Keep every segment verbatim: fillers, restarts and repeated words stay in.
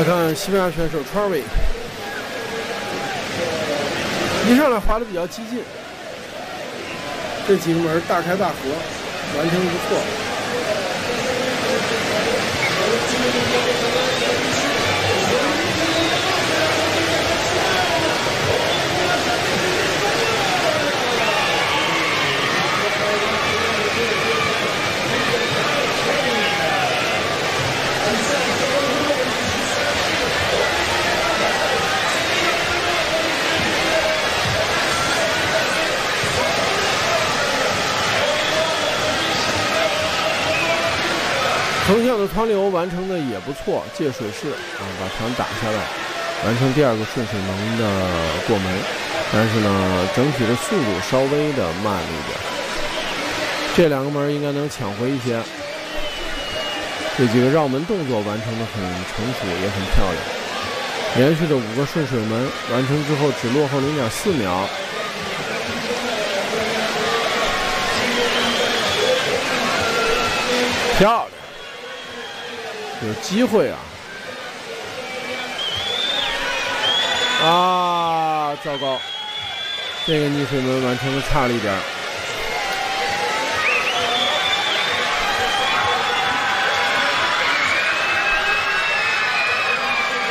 来看西班牙选手川维，一上来滑的比较激进，这几个门大开大合，完成不错。横向的湍流完成的也不错，借水式啊把船打下来，完成第二个顺水门的过门，但是呢，整体的速度稍微的慢了一点。这两个门应该能抢回一些。这几个绕门动作完成的很成熟，也很漂亮。连续的五个顺水门完成之后，只落后零点四秒。漂亮。有机会啊！啊，糟糕，这个逆水门完成的差了一点。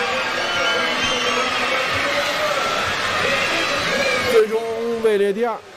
最终位列第二。